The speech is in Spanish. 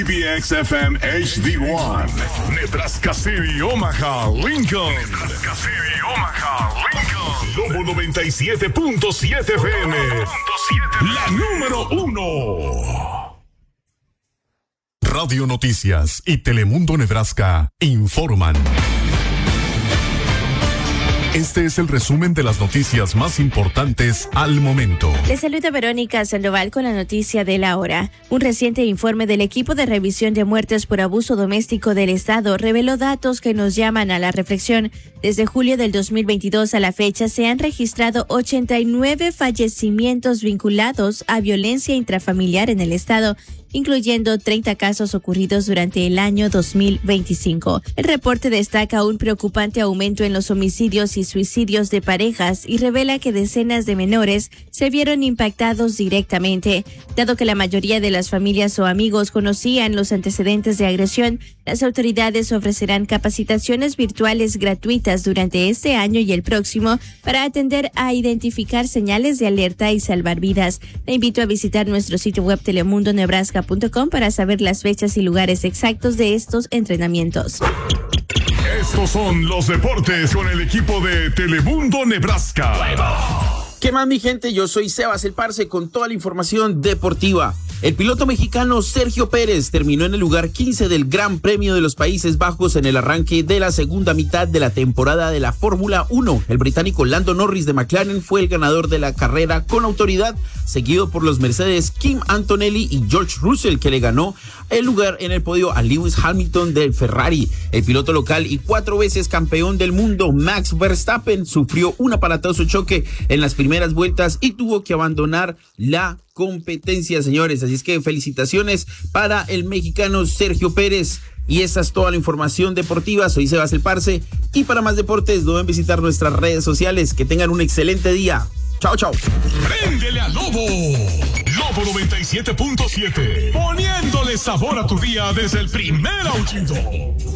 PBX-FM HD1, Nebraska City, Omaha, Lincoln. Nebraska City, Omaha, Lincoln. Lobo 97.7 FM, la número 1. Radio Noticias y Telemundo Nebraska informan. Este es el resumen de las noticias más importantes al momento. Les saluda Verónica Sandoval con la noticia de la hora. Un reciente informe del equipo de revisión de muertes por abuso doméstico del Estado reveló datos que nos llaman a la reflexión. Desde julio del 2022 a la fecha se han registrado 89 fallecimientos vinculados a violencia intrafamiliar en el Estado, incluyendo 30 casos ocurridos durante el año 2025. El reporte destaca un preocupante aumento en los homicidios y suicidios de parejas y revela que decenas de menores se vieron impactados directamente. Dado que la mayoría de las familias o amigos conocían los antecedentes de agresión, las autoridades ofrecerán capacitaciones virtuales gratuitas durante este año y el próximo para atender a identificar señales de alerta y salvar vidas. Te invito a visitar nuestro sitio web telemundonebraska.com para saber las fechas y lugares exactos de estos entrenamientos. Estos son los deportes con el equipo de Telemundo Nebraska. ¿Qué más, mi gente? Yo soy Sebas el Parce con toda la información deportiva. El piloto mexicano Sergio Pérez terminó en el lugar 15 del Gran Premio de los Países Bajos en el arranque de la segunda mitad de la temporada de la Fórmula 1. El británico Lando Norris de McLaren fue el ganador de la carrera con autoridad, seguido por los Mercedes Kim Antonelli y George Russell, que le ganó el lugar en el podio a Lewis Hamilton del Ferrari. El piloto local y 4 veces campeón del mundo Max Verstappen sufrió un aparatoso choque en las primeras vueltas y tuvo que abandonar la competencia, señores. Así es que felicitaciones para el mexicano Sergio Pérez. Y esta es toda la información deportiva. Soy Sebas el Parce y para más deportes deben visitar nuestras redes sociales. Que tengan un excelente día. Chao, chao. ¡Préndele a Lobo! Lobo 97.7. Poniéndole sabor a tu día desde el primer aullido.